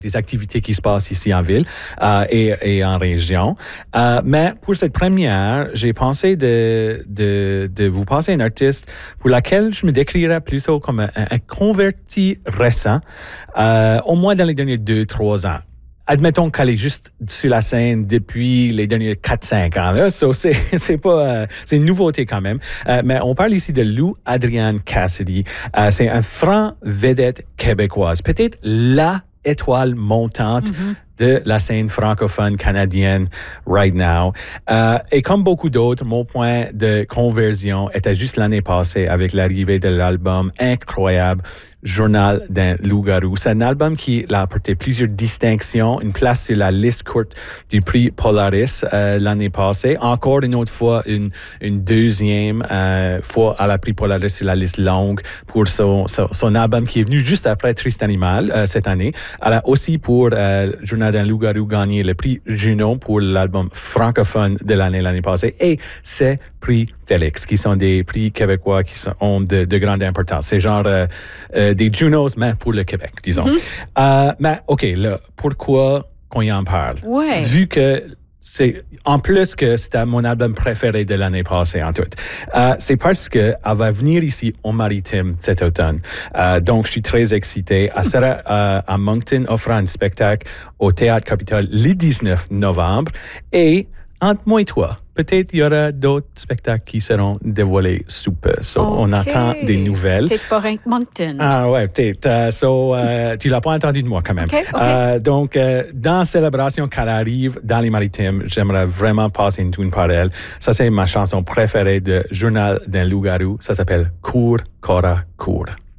des activités qui se passent ici en ville et en région. Mais pour cette première, j'ai pensé de vous passer un artiste pour laquelle je me décrirais plutôt comme un converti récent, au moins dans les derniers 2-3 ans. Admettons qu'elle est juste sur la scène depuis les derniers 4-5 ans. Là. So, c'est pas, c'est une nouveauté quand même. Mais on parle ici de Lou Adrienne Cassidy. C'est un franc vedette québécoise. Peut-être la étoile montante de la scène francophone canadienne right now. Et comme beaucoup d'autres, mon point de conversion était juste l'année passée avec l'arrivée de l'album incroyable Journal d'un loup-garou. C'est un album qui a apporté plusieurs distinctions, une place sur la liste courte du prix Polaris l'année passée. Encore une autre fois, une deuxième fois à la prix Polaris sur la liste longue pour son album qui est venu juste après Triste Animal cette année. Elle a aussi pour Journal d'un loup-garou gagné le prix Juno pour l'album francophone de l'année passée et c'est prix Félix, qui sont des prix québécois qui ont de grande importance. C'est genre des Junos, mais pour le Québec, disons. Mais OK, là, pourquoi qu'on y en parle? Ouais. Vu que c'est, en plus que c'était mon album préféré de l'année passée en tout, c'est parce qu'elle va venir ici au Maritime cet automne. Donc, je suis très excité. Elle sera à Moncton, offrant un spectacle au Théâtre Capitole le 19 novembre. Et entre moi et toi, peut-être il y aura d'autres spectacles qui seront dévoilés sous peu. So, on attend des nouvelles. Peut-être pas rien que Moncton. Ah ouais, peut-être. Tu l'as pas entendu de moi quand même. Okay. Donc, dans célébration qu'elle arrive dans les Maritimes, j'aimerais vraiment passer une tune par elle. Ça, c'est ma chanson préférée de Journal d'un loup-garou. Ça s'appelle Cours, Cora, Cours.